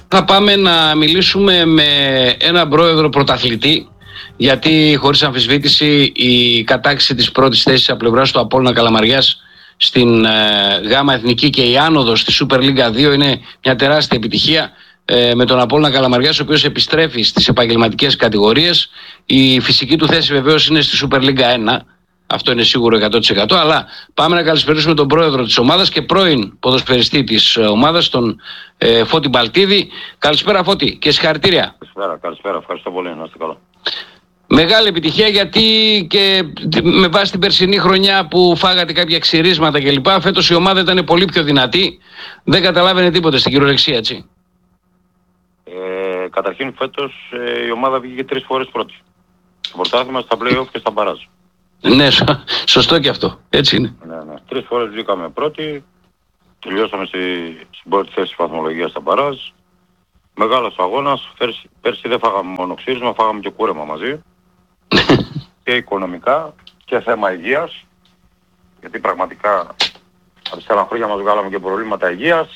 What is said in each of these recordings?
Θα πάμε να μιλήσουμε με έναν πρόεδρο πρωταθλητή, γιατί χωρίς αμφισβήτηση η κατάκτηση της πρώτης θέσης από πλευράς του Απόλλωνα Καλαμαριάς στην ΓΑΜΑ Εθνική και η άνοδος στη Super League 2 είναι μια τεράστια επιτυχία, με τον Απόλλωνα Καλαμαριάς, ο οποίος επιστρέφει στις επαγγελματικές κατηγορίες. Η φυσική του θέση βεβαίως είναι στη Super League 1. Αυτό είναι σίγουρο 100%. Αλλά πάμε να καλησπερίσουμε τον πρόεδρο της ομάδας και πρώην ποδοσφαιριστή της ομάδας, τον Φώτη Μπαλτίδη. Καλησπέρα, Φώτη, και συγχαρητήρια. Καλησπέρα. Ευχαριστώ πολύ. Να είστε καλά. Μεγάλη επιτυχία, γιατί και με βάση την περσινή χρονιά που φάγατε κάποια ξυρίσματα κλπ. Φέτος η ομάδα ήταν πολύ πιο δυνατή. Δεν καταλάβαινε τίποτε στην κυριολεξία, έτσι. Καταρχήν φέτος η ομάδα βγήκε 3 φορές πρώτη. Στο πρωτάθλημα, στα play-off και στα μπαράζ. Ναι, σωστό και αυτό. Έτσι είναι. Ναι. 3 φορές βγήκαμε πρώτη. Τελειώσαμε στην πρώτη θέση της βαθμολογίας στα μπαράζ. Μεγάλος αγώνας. Πέρσι δεν φάγαμε μόνο ξύρισμα, φάγαμε και κούρεμα μαζί. Και οικονομικά και θέμα υγείας. Γιατί πραγματικά από τις 4 χρόνια μας βγάλαμε και προβλήματα υγείας.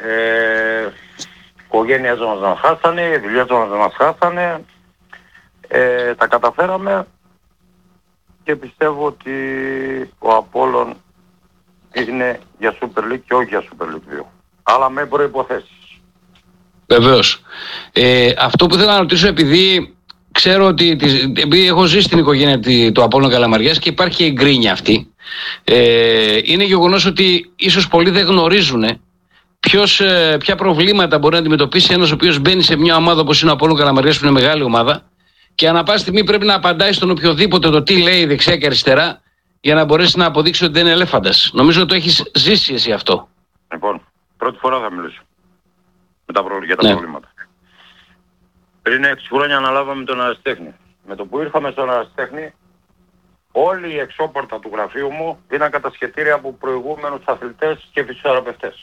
Οι οικογένειες μας χάσανε, οι δουλειές μας χάσανε. Τα καταφέραμε και πιστεύω ότι ο Απόλλων είναι για Super League και όχι για Super League 2. Αλλά με προϋποθέσεις. Βεβαίως. Αυτό που θέλω να ρωτήσω, επειδή ξέρω ότι επειδή έχω ζήσει στην οικογένεια του Απόλλωνα Καλαμαριάς και υπάρχει η γκρίνια αυτή, είναι γεγονός ότι ίσως πολλοί δεν γνωρίζουν ποια προβλήματα μπορεί να αντιμετωπίσει ένας ο οποίος μπαίνει σε μια ομάδα όπως είναι ο Απόλλωνα Καλαμαριάς, που είναι μεγάλη ομάδα, και ανά πάση στιγμή πρέπει να απαντάει στον οποιοδήποτε το τι λέει δεξιά και αριστερά για να μπορέσει να αποδείξει ότι δεν είναι ελέφαντας. Νομίζω ότι το έχεις ζήσει εσύ αυτό. Λοιπόν, πρώτη φορά θα μιλήσω για τα προβλήματα. Πριν 6 χρόνια αναλάβαμε τον Αριστέχνη. Με το που ήρθαμε στον Αριστέχνη, όλη η εξώπορτα του γραφείου μου δίναν κατασχετήρια από προηγούμενους αθλητές και φυσιοθεραπευτές.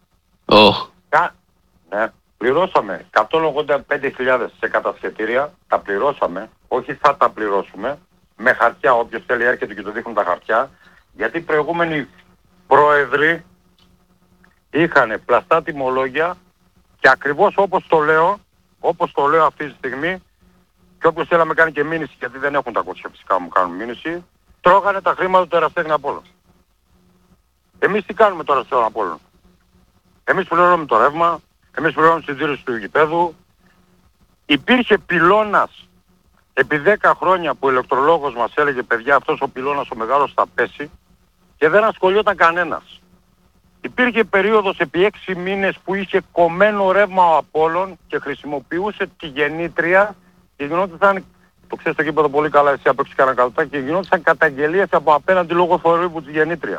Ναι. Πληρώσαμε 185.000 σε κατασχετήρια, τα πληρώσαμε, όχι θα τα πληρώσουμε, με χαρτιά, όποιος θέλει έρχεται και του δείχνουν τα χαρτιά, γιατί οι προηγούμενοι πρόεδροι είχαν πλαστά τιμολόγια και ακριβώς όπως το λέω αυτή τη στιγμή, και όποιος θέλει να με κάνει και μήνυση, γιατί δεν έχουν τα κότσια φυσικά μου κάνουν μήνυση, τρώγανε τα χρήματα του Εραστέχνη Απόλλων. Εμείς τι κάνουμε τώρα στον Απόλλων? Εμείς πληρώνουμε το ρεύμα, εμείς πληρώνουμε τη συντήρηση του γηπέδου. Υπήρχε πυλώνας επί 10 χρόνια που ο ηλεκτρολόγος μας έλεγε, παιδιά, αυτός ο πυλώνας ο μεγάλος θα πέσει, και δεν ασχολιόταν κανένας. Υπήρχε περίοδος επί 6 μήνες που είχε κομμένο ρεύμα ο Απόλλων και χρησιμοποιούσε τη γεννήτρια και γινόταν, το ξέρεις το γήπεδο πολύ καλά εσύ από έξι κανένα καλωτάκι, και γινόταν καταγγελίες από απέναντι λόγω θορύβου της γεννήτριας.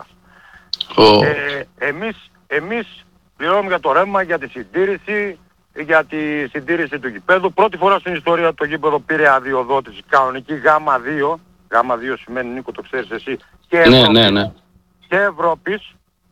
Εμείς πληρώνουμε για το ρεύμα, για τη συντήρηση του γηπέδου. Πρώτη φορά στην ιστορία το γήπεδο πήρε αδειοδότηση, κανονική γάμα 2. Γάμα 2 σημαίνει, Νίκο, το ξέρεις εσύ, και και Ευρώπης.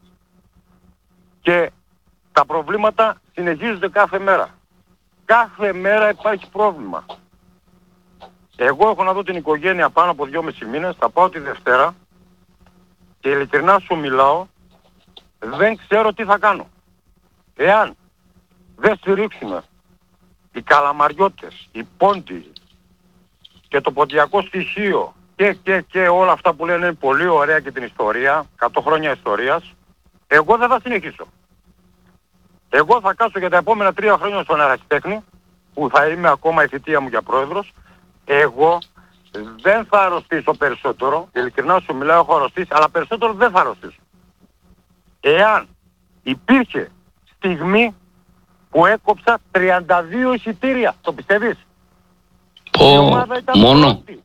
Και τα προβλήματα συνεχίζονται κάθε μέρα. Κάθε μέρα υπάρχει πρόβλημα. Εγώ έχω να δω την οικογένεια πάνω από 2,5 μήνες, θα πάω τη Δευτέρα και ειλικρινά σου μιλάω, δεν ξέρω τι θα κάνω. Εάν δεν στηρίξουμε οι Καλαμαριώτες, οι Πόντιοι και το ποντιακό στοιχείο και όλα αυτά που λένε είναι πολύ ωραία και την ιστορία, 100 χρόνια ιστορίας, εγώ δεν θα συνεχίσω. Εγώ θα κάτσω για τα επόμενα 3 χρόνια στον Αριστέχνη, που θα είμαι ακόμα η θητεία μου για πρόεδρος. Εγώ δεν θα αρρωστήσω περισσότερο, ειλικρινά σου μιλάω, έχω αρρωστήσει, αλλά περισσότερο δεν θα αρρωστήσω. Εάν υπήρχε στιγμή που έκοψα 32 εισιτήρια, το πιστεύεις? Η ομάδα ήταν μόνο πρώτη.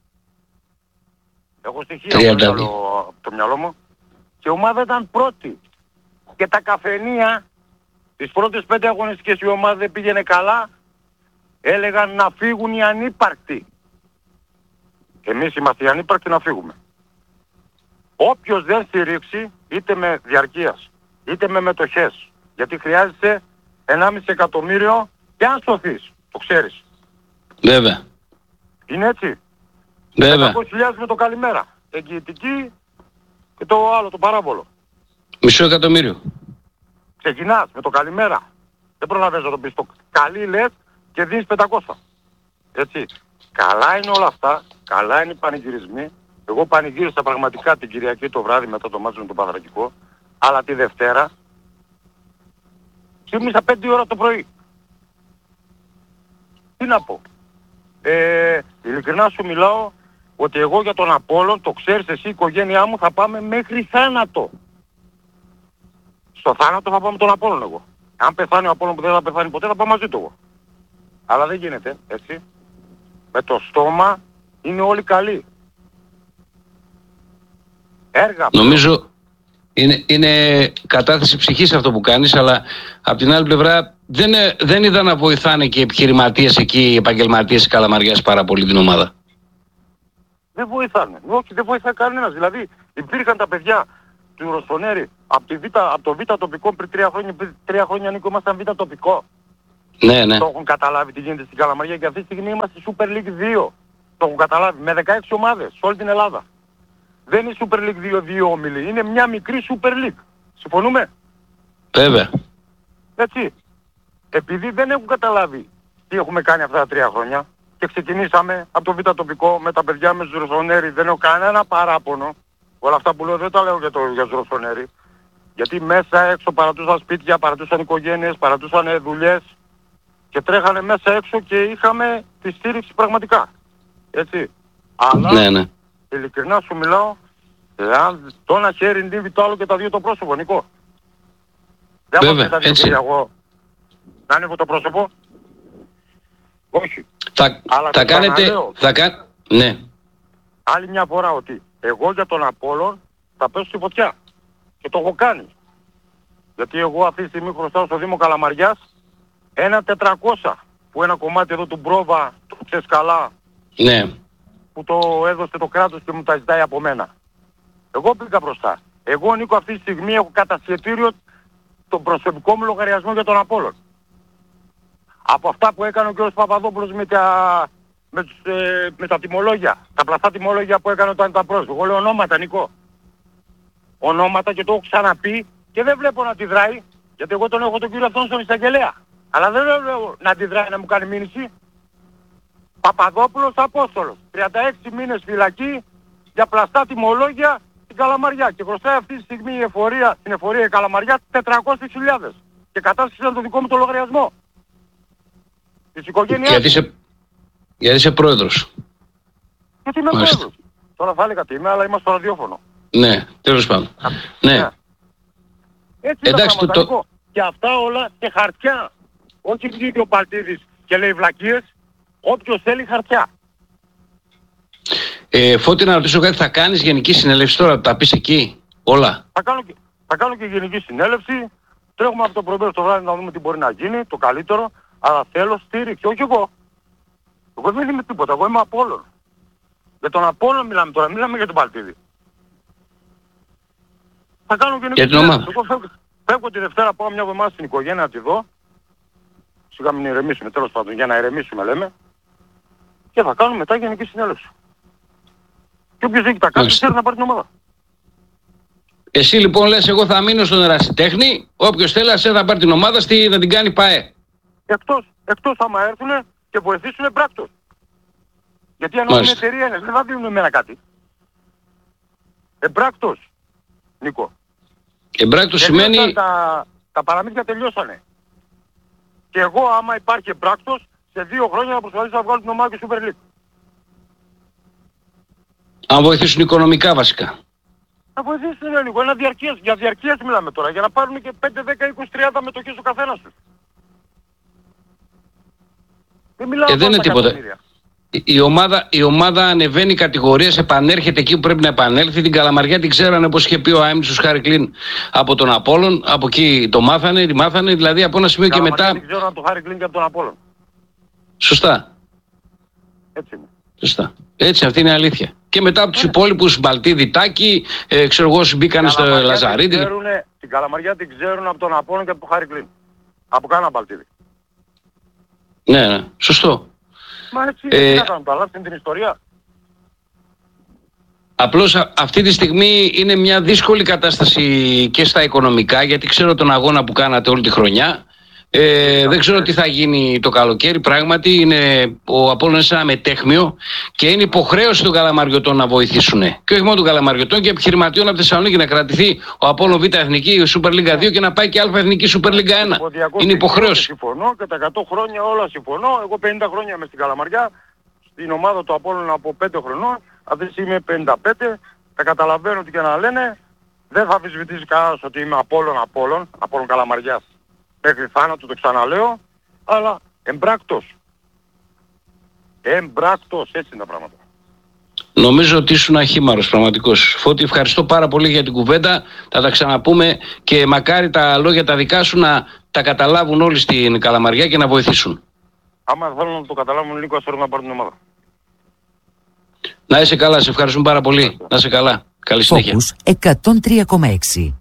Έχω στοιχεία από το μυαλό μου. Και η ομάδα ήταν πρώτη. Και τα καφενεία, τις πρώτες 5 αγωνιστικές η ομάδα δεν πήγαινε καλά, έλεγαν να φύγουν οι ανύπαρκτοι. Εμείς είμαστε οι ανύπαρκτοι να φύγουμε. Όποιος δεν στηρίξει, είτε με διαρκείας, είτε με μετοχές, γιατί χρειάζεται 1,5 εκατομμύριο και αν σωθείς, το ξέρεις. Βέβαια. Είναι έτσι. Βέβαια. 500.000 με το καλημέρα. Εγγυητική και το άλλο, το παράβολο. 500.000. Ξεκινάς με το καλημέρα. Δεν προλαβαίνεις να το πεις. Το καλή λες και δίνεις 500. Έτσι. Καλά είναι όλα αυτά. Καλά είναι οι πανηγυρισμοί. Εγώ πανηγύρισα πραγματικά την Κυριακή το βράδυ μετά το μάτσο με τον Παναθρακικό. Αλλά τη Δευτέρα ξύπνησα 5 ώρα το πρωί. Τι να πω. Ειλικρινά σου μιλάω ότι εγώ για τον Απόλλων, το ξέρεις εσύ, η οικογένειά μου θα πάμε μέχρι θάνατο. Στο θάνατο θα πάμε τον Απόλλων εγώ. Αν πεθάνει ο Απόλλων που δεν θα πεθάνει ποτέ θα πάω μαζί του εγώ. Αλλά δεν γίνεται, έτσι. Με το στόμα είναι όλοι καλοί. Έργα. Νομίζω είναι κατάθεση ψυχής αυτό που κάνεις, αλλά από την άλλη πλευρά δεν είδα να βοηθάνε και οι επιχειρηματίες εκεί, οι επαγγελματίες της Καλαμαριάς πάρα πολύ την ομάδα. Δεν βοηθάνε. Όχι, δεν βοηθάει κανένας. Δηλαδή υπήρχαν τα παιδιά του Ροσφονέρη από το Β τοπικό πριν 3 χρόνια. Πριν 3 χρόνια Νίκο ήμασταν Β τοπικό. Ναι, ναι. Το έχουν καταλάβει τι γίνεται στην Καλαμαριά και αυτή τη στιγμή είμαστε Super League 2. Το έχουν καταλάβει με 16 ομάδες σε όλη την Ελλάδα. Δεν είναι Super League 2 όμιλοι. Είναι μια μικρή Super League. Συμφωνούμε? Βέβαια. Έτσι. Επειδή δεν έχουν καταλάβει τι έχουμε κάνει αυτά τα 3 χρόνια και ξεκινήσαμε από το Β τοπικό με τα παιδιά με τους Ροσφονέρη, δεν έχω κανένα παράπονο. Όλα αυτά που λέω δεν τα λέω για τους Ροσφονέρη. Γιατί μέσα έξω παρατούσαν σπίτια, παρατούσαν οικογένειες, παρατούσαν δουλειές και τρέχανε μέσα έξω και είχαμε τη στήριξη πραγματικά. Έτσι. Αλλά Ναι, ναι. ειλικρινά σου μιλάω, εάν το ένα χέρι νύβει το άλλο και τα δύο το πρόσωπο, Νικό. Δεν Βέβαια, θα έτσι. εγώ να ανοίγω το πρόσωπο. Όχι. Αλλά Θα το κάνετε... ξαναλέω. Ναι. Άλλη μια φορά ότι εγώ για τον Απόλλων θα πέσω στη φωτιά. Και το έχω κάνει. Γιατί εγώ αυτή τη στιγμή χρωστάω στο Δήμο Καλαμαριάς 1.400 που ένα κομμάτι εδώ του Μπρόβα, το ξέρεις καλά, Ναι. που το έδωσε το κράτος και μου τα ζητάει από μένα. Εγώ πήγα μπροστά. Εγώ Νίκο αυτή τη στιγμή έχω κατασχετήριο τον προσωπικό μου λογαριασμό για τον Απόλλων. Από αυτά που έκανε ο κ. Παπαδόπουλος με τα τιμολόγια, τα πλαστά τιμολόγια που έκανε όταν ήταν πρόσωπο. Εγώ λέω ονόματα Νικό. Ονόματα και το έχω ξαναπεί και δεν βλέπω να αντιδράει, γιατί εγώ τον έχω τον κύριο αυτόν στον εισαγγελέα. Αλλά δεν λέω να αντιδράει να μου κάνει μήνυση. Παπαδόπουλος Απόστολος. 36 μήνες φυλακή για πλαστά τιμολόγια στην Καλαμαριά. Και χρωστάει αυτή τη στιγμή στην εφορία η Καλαμαριά 400.000. Και κατάσχεσαν το δικό μου το λογαριασμό. Της οικογένειας. Γιατί είσαι πρόεδρος. Γιατί είμαι πρόεδρος. Τώρα θα έλεγα τι είμαι, αλλά είμαστε στο ραδιόφωνο. Ναι, τέλος πάντων. Ναι. Έτσι εντάξει, είναι τα πράγματα. Και αυτά όλα σε χαρτιά. Όχι βγήκε ο Παλτίδης και λέει βλακίες. Όποιος θέλει χαρτιά. Φώτη, να ρωτήσω κάτι, θα κάνεις γενική συνέλευση τώρα, τα πεις εκεί, όλα? Θα κάνω και γενική συνέλευση. Τρέχουμε από το πρωί στο βράδυ να δούμε τι μπορεί να γίνει, το καλύτερο. Αλλά θέλω στήριξη, όχι εγώ. Εγώ δεν είμαι τίποτα, εγώ είμαι Απόλλων. Για τον Απόλλων μιλάμε τώρα, μιλάμε για τον Παλτίδη. Θα κάνω γενική συνέλευση. Εγώ φεύγω τη Δευτέρα, πάω μια εβδομάδα στην οικογένεια να τη δω. Σιγά μην ηρεμήσουμε, τέλος πάντων, για να ηρεμήσουμε λέμε. Και θα κάνουμε μετά γενική συνέλευση. Και όποιος έχει τα κάνει, θέλει να πάρει την ομάδα. Εσύ λοιπόν λες, εγώ θα μείνω στον ερασιτέχνη, όποιος θέλει θα πάρει την ομάδα να την κάνει ΠΑΕ. Εκτός άμα έρθουνε και βοηθήσουνε πράκτος. Γιατί αν είναι εταιρεία είναι, δεν θα δίνουν εμένα κάτι. Εμπράκτος, Νίκο. Εμπράκτος σημαίνει... Τα παραμύθια τελειώσανε. Και εγώ άμα υπάρχει εμπράκτος, σε 2 χρόνια θα προσπαθήσω να βγάλω την ομάδα και Super League. Αν βοηθήσουν οικονομικά βασικά. Να βοηθήσουν λίγο, για διαρκείας μιλάμε τώρα, για να πάρουν και 5, 10, 20, 30 μετοχές ο καθένας τους. Δεν μιλάω δεν είναι τίποτα. Η ομάδα ανεβαίνει κατηγορίες, επανέρχεται εκεί που πρέπει να επανέλθει. Την Καλαμαριά την ξέρανε, όπως είχε πει ο Άιμνης ο Χάρη Κλίν, από τον Απόλλων. Από εκεί τη μάθανε, δηλαδή από ένα σημείο και μετά. Δεν ξέρω αν το Χάρη Κλίν και από τον Απόλλων. Σωστά. Έτσι είναι. Σωστά. Έτσι, αυτή είναι η αλήθεια. Και μετά από τους υπόλοιπους, Μπαλτίδη, Τάκη, ξέρω εγώ, μπήκανε στο Λαζαρίδη. Την Καλαμαριά την ξέρουν από τον Απόλλων και από τον Χάρη Κλίν. Από κανένα Μπαλτίδη. Ναι, σωστό. Μα έτσι τι να κάνουν, το αλλάξουν την ιστορία. Απλώς αυτή τη στιγμή είναι μια δύσκολη κατάσταση και στα οικονομικά, γιατί ξέρω τον αγώνα που κάνατε όλη τη χρονιά. Δεν ξέρω τι θα γίνει το καλοκαίρι. Πράγματι, ο Απόλλωνας είναι ένα μετέχμιο και είναι υποχρέωση των Καλαμαριωτών να βοηθήσουν. Και όχι μόνο των Καλαμαριωτών και επιχειρηματιών από τη Θεσσαλονίκη να κρατηθεί ο Απόλλων Β' Εθνική, η Super League 2 και να πάει και Α' Εθνική Super League 1. Είναι υποχρέωση. Συμφωνώ και τα 100 χρόνια όλα συμφωνώ. Εγώ 50 χρόνια είμαι στην Καλαμαριά, στην ομάδα του Απόλλωνα από 5 χρονών. Αυτή είμαι 55. Τα καταλαβαίνω τι και να λένε. Δεν θα αμφισβητήσει κανένας ότι είμαι Απόλλων Καλαμαριάς. Μέχρι θάνατο το ξαναλέω, αλλά εμπράκτος, έτσι είναι τα πράγματα. Νομίζω ότι ήσουν αχήμαρος πραγματικός. Φώτη, ευχαριστώ πάρα πολύ για την κουβέντα. Θα τα ξαναπούμε και μακάρι τα λόγια τα δικά σου να τα καταλάβουν όλοι στην Καλαμαριά και να βοηθήσουν. Άμα θέλουν να το καταλάβουν λίγο, ας θέλουν να πάρουν την ομάδα. Να είσαι καλά, σε ευχαριστούμε πάρα πολύ. Να είσαι καλά. Καλή συνέχεια. Focus 103,6.